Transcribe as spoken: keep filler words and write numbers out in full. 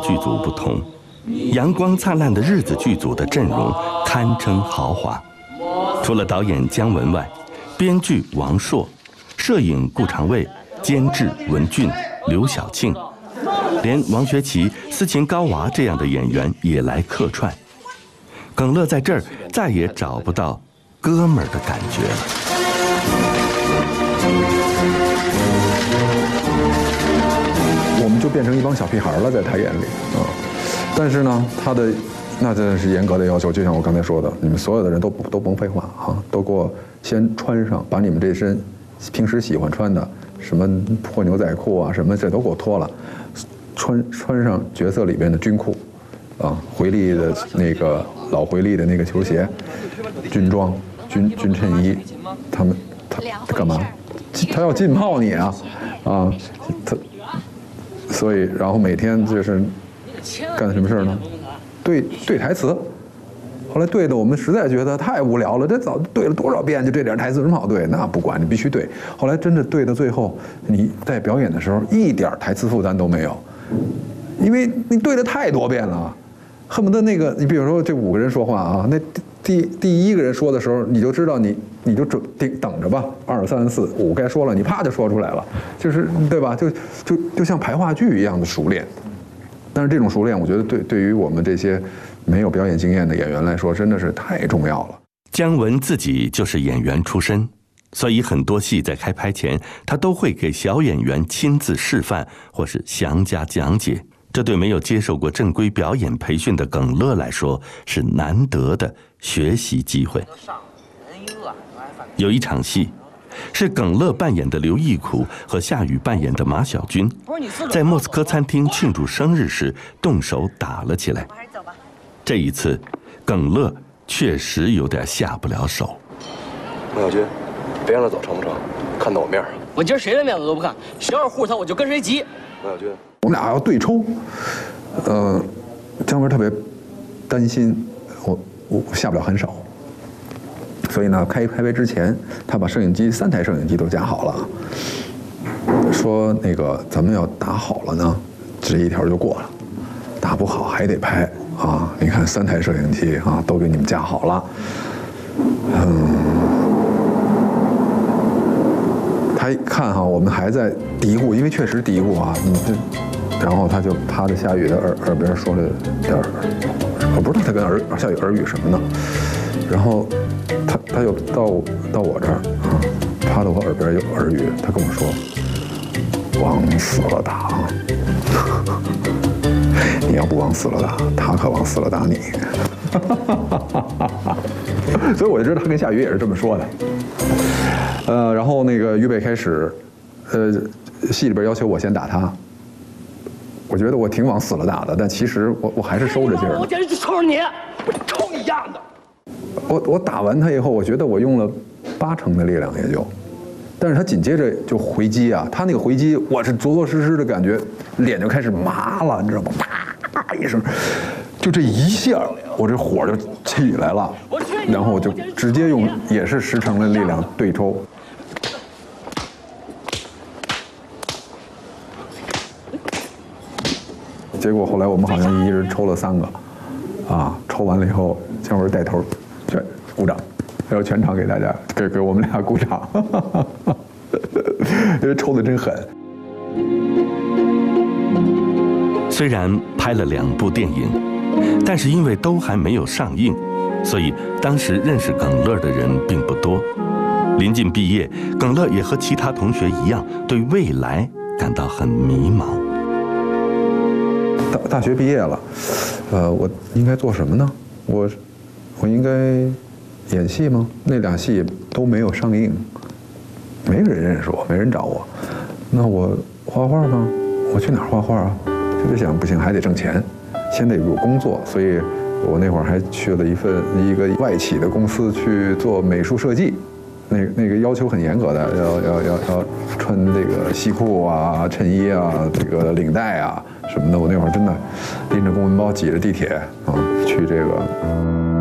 剧组不同，阳光灿烂的日子剧组的阵容堪称豪华。除了导演姜文外，编剧王朔、摄影顾长卫、监制文俊、刘晓庆，连王学圻、斯琴高娃这样的演员也来客串。耿乐在这儿再也找不到哥们儿的感觉了。 我们就变成一帮小屁孩了，在他眼里啊。但是呢，他的那真的是严格的要求，就像我刚才说的，你们所有的人都都甭废话啊，都给我先穿上，把你们这身平时喜欢穿的什么破牛仔裤啊，什么这都给我脱了，穿穿上角色里边的军裤，啊，回力的那个老回力的那个球鞋，军装、军军衬衣，他们他他干嘛？他要浸泡你啊，啊，他，所以然后每天就是干什么事呢？对对台词。后来对的，我们实在觉得太无聊了，这早对了多少遍，就这点台词有什么好对？那不管，你必须对。后来真的对到最后，你在表演的时候一点台词负担都没有，因为你对了太多遍了，恨不得那个你比如说这五个人说话啊，那第第一个人说的时候，你就知道你你就准等等着吧，二三四五该说了，你啪就说出来了，就是对吧？就就就像排话剧一样的熟练。但是这种熟练，我觉得对对于我们这些没有表演经验的演员来说，真的是太重要了。 姜文自己就是演员出身，所以很多戏在开拍前，他都会给小演员亲自示范或是详加讲解。这对没有接受过正规表演培训的耿乐来说，是难得的学习机会。有一场戏，是耿乐扮演的刘义苦和夏雨扮演的马小军，在莫斯科餐厅庆祝生日时动手打了起来。这一次，耿乐确实有点下不了手。 马小军，别让他走成不成？看到我面儿。 我今儿谁的面子都不看，谁要是护他，我就跟谁急。 马小军， 我们俩要对抽，呃，姜文特别担心我我下不了很少。所以呢，开开拍之前，他把摄影机三台摄影机都架好了，说那个咱们要打好了呢，这一条就过了；打不好还得拍啊！你看三台摄影机啊，都给你们架好了。嗯，他一看哈，我们还在嘀咕，因为确实嘀咕啊，你这，然后他就趴在夏雨的耳耳边说了点儿，我不知道他跟儿夏雨耳语什么呢，然后。他他又到到我这儿啊，趴到我耳边有耳语，他跟我说：“往死了打，你要不往死了打，他可往死了打你。”所以我就知道他跟夏雨也是这么说的。呃，然后那个预备开始，呃，戏里边要求我先打他，我觉得我挺往死了打的，但其实我我还是收着劲儿。 我简直就抽着你，我抽你丫的！ 我我打完他以后，我觉得我用了八成的力量也就，但是他紧接着就回击啊，他那个回击我是着着实实的感觉，脸就开始麻了，你知道吗？啪一声，就这一下，我这火就起来了，然后我就直接用也是十成的力量对抽。结果后来我们好像一人抽了三个，啊，抽完了以后，姜文带头。鼓掌，还有全场给大家给给我们俩鼓掌，因为抽的真狠。 虽然拍了两部电影，但是因为都还没有上映，所以当时认识耿乐的人并不多。临近毕业，耿乐也和其他同学一样，对未来感到很迷茫。 大大学毕业了，呃，我应该做什么呢？我我应该。演戏吗？那俩戏都没有上映，没人认识我，没人找我。那我画画吗？我去哪儿画画啊？就在想，不行，还得挣钱，先得有工作。所以，我那会儿还去了一份一个外企的公司去做美术设计，那那个要求很严格的，要要要要穿这个西裤啊、衬衣啊、这个领带啊什么的。我那会儿真的拎着公文包，挤着地铁啊去这个。